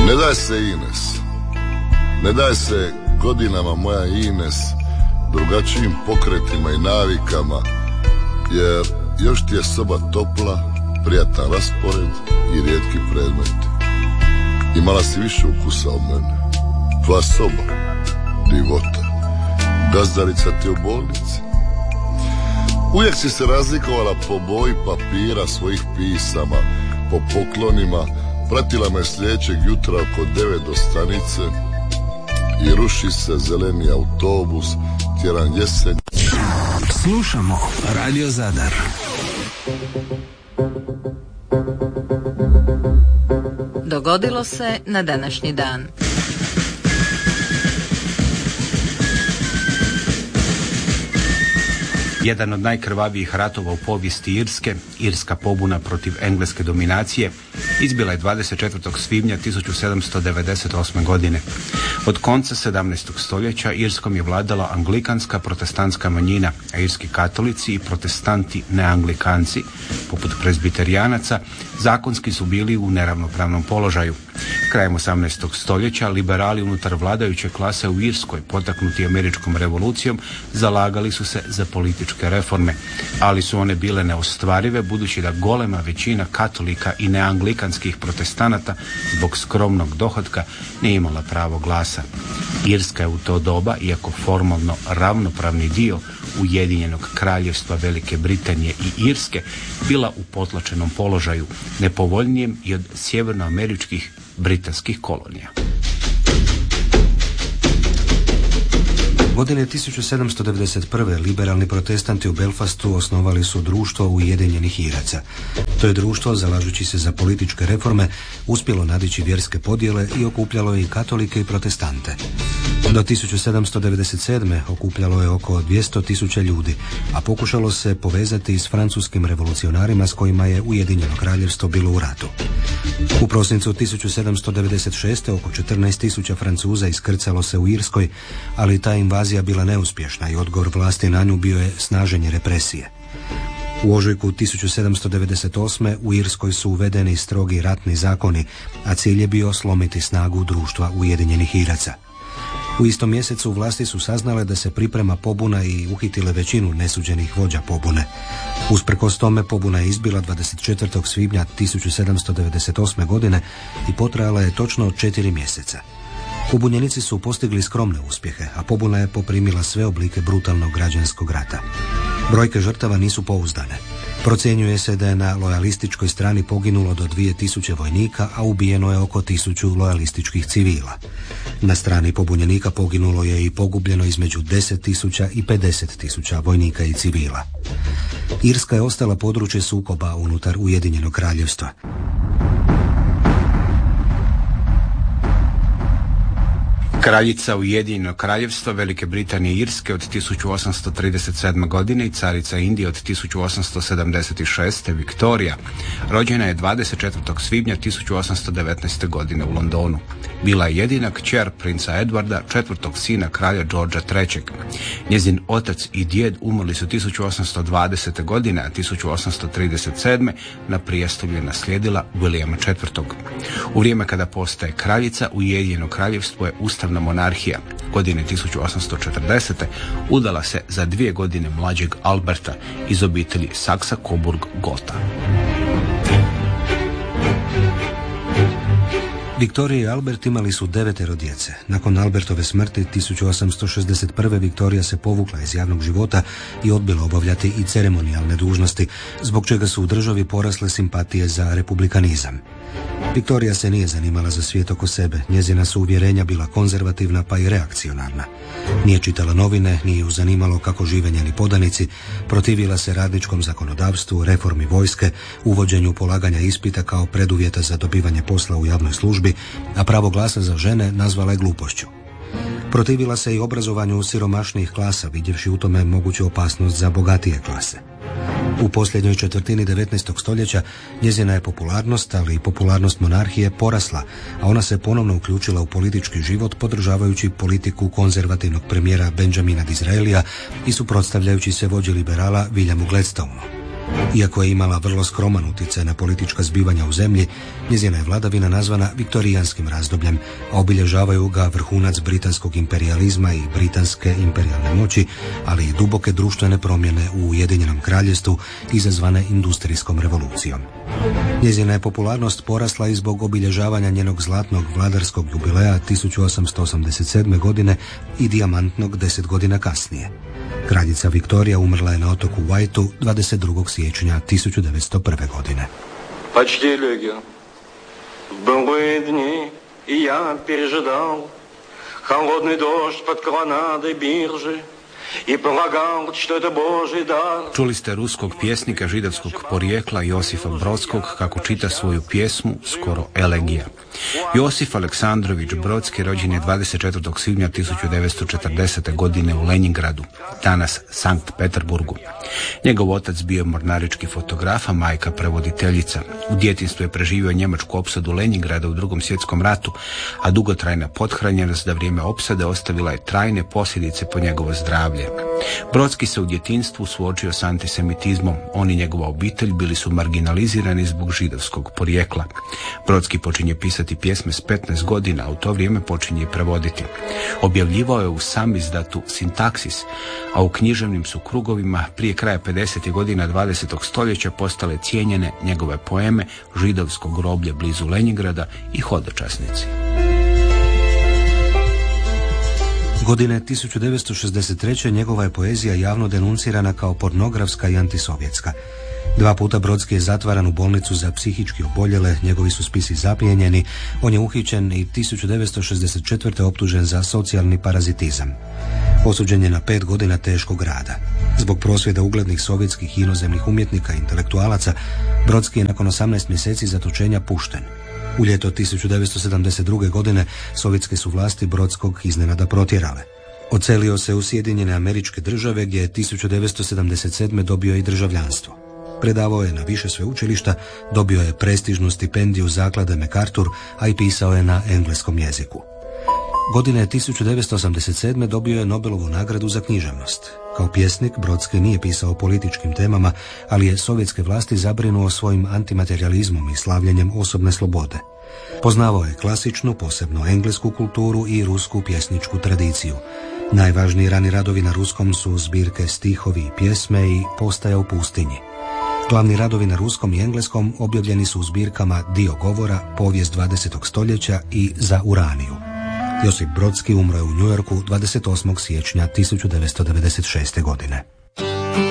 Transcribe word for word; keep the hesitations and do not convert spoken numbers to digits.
Ne daj se Ines, ne daj se godinama moja Ines, drugačijim pokretima i navikama, jer još ti je soba topla, prijatan raspored i rijetki predmeti. Imala si više ukusa od mene. Tvoja soba, divota. Gazdarica ti u bolnici. Uvijek si se razlikovala po boji papira svojih pisama, po poklonima. Pratila me sljedećeg jutra oko devet do stanice i ruši se zeleni autobus, tjeran jesen. Slušamo Radio Zadar. Dogodilo se na današnji dan. Jedan od najkrvavijih ratova u povijesti Irske, irska pobuna protiv engleske dominacije, izbila je dvadeset četvrtog svibnja tisuću sedamsto devedeset osme. godine. Od konca sedamnaestog stoljeća Irskom je vladala anglikanska protestantska manjina, a irski katolici i protestanti neanglikanci, poput prezbiterijanaca, zakonski su bili u neravnopravnom položaju. Krajem osamnaestog stoljeća liberali unutar vladajuće klase u Irskoj, potaknuti američkom revolucijom, zalagali su se za političke reforme, ali su one bile neostvarive budući da golema većina katolika i neanglikanskih protestanata zbog skromnog dohotka nije imala pravo glasa. Irska je u to doba, iako formalno ravnopravni dio Ujedinjenog kraljevstva Velike Britanije i Irske, bila u potlačenom položaju, nepovoljnijem i od sjevernoameričkih britanskih kolonija. Godine tisuću sedamsto devedeset prve. liberalni protestanti u Belfastu osnovali su društvo Ujedinjenih Iraca. To je društvo, zalažući se za političke reforme, uspjelo nadići vjerske podjele i okupljalo je i katolike i protestante. Do tisuću sedamsto devedeset sedme. okupljalo je oko dvjesto tisuća ljudi, a pokušalo se povezati s francuskim revolucionarima s kojima je Ujedinjeno kraljevstvo bilo u ratu. U prosincu tisuću sedamsto devedeset šeste. oko četrnaest tisuća Francuza iskrcalo se u Irskoj, ali ta invazija bila neuspješna i odgovor vlasti na nju bio je snaženje represije. U ožujku tisuću sedamsto devedeset osme. u Irskoj su uvedeni strogi ratni zakoni, a cilj je bio slomiti snagu društva Ujedinjenih Iraca. U istom mjesecu vlasti su saznale da se priprema pobuna i uhitile većinu nesuđenih vođa pobune. Usprkos tome pobuna je izbila dvadeset četvrtog svibnja tisuću sedamsto devedeset osme. godine i potrajala je točno četiri mjeseca. Pobunjenici su postigli skromne uspjehe, a pobuna je poprimila sve oblike brutalnog građanskog rata. Brojke žrtava nisu pouzdane. Procjenjuje se da je na lojalističkoj strani poginulo do dvije tisuće vojnika, a ubijeno je oko tisuću lojalističkih civila. Na strani pobunjenika poginulo je i pogubljeno između deset tisuća i pedeset tisuća vojnika i civila. Irska je ostala područje sukoba unutar Ujedinjenog kraljevstva. Kraljica Ujedinjenog kraljevstva Velike Britanije i Irske od tisuću osamsto trideset sedme. godine i carica Indije od tisuću osamsto sedamdeset šeste. Viktorija rođena je dvadeset četvrtog svibnja tisuću osamsto devetnaeste. godine u Londonu. Bila je jedina kćer princa Edvarda, četvrtog sina kralja Georgea trećeg. Njezin otac i djed umrli su tisuću osamsto dvadesete. godine, a tisuću osamsto trideset sedme. na prijestolju je naslijedila Williama četvrtog. U vrijeme kada postaje kraljica, Ujedinjeno kraljevstvo je ustavna monarhija. Godine tisuću osamsto četrdesete. udala se za dvije godine mlađeg Alberta iz obitelji Saksa-Coburg-Gotha. Viktorija i Albert imali su devetero djece. Nakon Albertove smrti tisuću osamsto šezdeset prve. Viktorija se povukla iz javnog života i odbila obavljati i ceremonijalne dužnosti, zbog čega su u državi porasle simpatije za republikanizam. Viktorija se nije zanimala za svijet oko sebe, njezina su uvjerenja bila konzervativna pa i reakcionarna. Nije čitala novine, nije ju zanimalo kako žive njeni podanici, protivila se radničkom zakonodavstvu, reformi vojske, uvođenju polaganja ispita kao preduvjeta za dobivanje posla u javnoj službi, a pravo glasa za žene nazvala je glupošću. Protivila se i obrazovanju siromašnijih klasa, vidjevši u tome moguću opasnost za bogatije klase. U posljednjoj četvrtini devetnaestog stoljeća njezina je popularnost, ali i popularnost monarhije porasla, a ona se ponovno uključila u politički život podržavajući politiku konzervativnog premijera Benjamina Disraelija i suprotstavljajući se vođi liberala Williamu Gladstoneu. Iako je imala vrlo skroman utjecaj na politička zbivanja u zemlji, njezina je vladavina nazvana viktorijanskim razdobljem, a obilježavaju ga vrhunac britanskog imperijalizma i britanske imperijalne moći, ali i duboke društvene promjene u Ujedinjenom kraljevstvu izazvane industrijskom revolucijom. Njezina je popularnost porasla i zbog obilježavanja njenog zlatnog vladarskog jubileja tisuću osamsto osamdeset sedme. godine i dijamantnog deset godina kasnije. Kraljica Viktorija umrla je na otoku Whiteu dvadeset drugog siječnja tisuću devetsto prve. godine. Почти люди. В былые дни и я пережидал холодный дождь под колоннадой биржи. Čuli ste ruskog pjesnika židovskog porijekla Josifa Brodskog kako čita svoju pjesmu, skoro elegija. Josif Aleksandrović Brodski rođen je dvadeset četvrtog svibnja tisuću devetsto četrdesete. godine u Leningradu, danas Sankt Peterburgu. Njegov otac bio je mornarički fotograf, a majka prevoditeljica. U djetinjstvu je preživio njemačku opsadu Leningrada u Drugom svjetskom ratu, a dugotrajna pothranjenost za vrijeme opsade ostavila je trajne posljedice po njegovo zdravlje. Brodski se u djetinjstvu suočio s antisemitizmom. On i njegova obitelj bili su marginalizirani zbog židovskog porijekla. Brodski počinje pisati pjesme s petnaest godina, a u to vrijeme počinje i prevoditi. Objavljivao je u samizdatu Sintaksis, a u književnim su krugovima prije kraja pedesetih godina dvadesetog stoljeća postale cijenjene njegove poeme Židovsko groblje blizu Leningrada i Hodočasnici. Godine tisuću devetsto šezdeset treće. njegova je poezija javno denuncirana kao pornografska i antisovjetska. Dva puta Brodski je zatvaran u bolnicu za psihički oboljele, njegovi su spisi zaplijenjeni, on je uhićen i tisuću devetsto šezdeset četvrte. optužen za socijalni parazitizam. Osuđen je na pet godina teškog rada. Zbog prosvjeda uglednih sovjetskih i inozemnih umjetnika i intelektualaca, Brodski je nakon osamnaest mjeseci zatočenja pušten. U ljeto tisuću devetsto sedamdeset druge. godine sovjetske su vlasti Brodskog iznenada protjerale. Odselio se u Sjedinjene Američke Države gdje je tisuću devetsto sedamdeset sedme. dobio i državljanstvo. Predavao je na više sveučilišta, dobio je prestižnu stipendiju zaklade MacArthur, a i pisao je na engleskom jeziku. Godine tisuću devetsto osamdeset sedme. dobio je Nobelovu nagradu za književnost. Kao pjesnik Brodski nije pisao o političkim temama, ali je sovjetske vlasti zabrinuo svojim antimaterializmom i slavljenjem osobne slobode. Poznavao je klasičnu, posebno englesku kulturu i rusku pjesničku tradiciju. Najvažniji rani radovi na ruskom su zbirke Stihovi i pjesme i Postaja u pustinji. Glavni radovi na ruskom i engleskom objavljeni su u zbirkama Dio govora, Povijest dvadesetog stoljeća i Za Uraniju. Josip Brodski umro je u New Yorku dvadeset osmog siječnja tisuću devetsto devedeset šeste. godine.